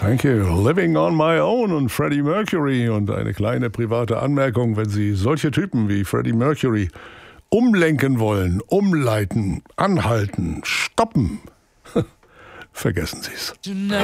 Thank you. Living on my own und Freddie Mercury. Und eine kleine private Anmerkung, wenn Sie solche Typen wie Freddie Mercury umlenken wollen, umleiten, anhalten, stoppen, vergessen Sie es.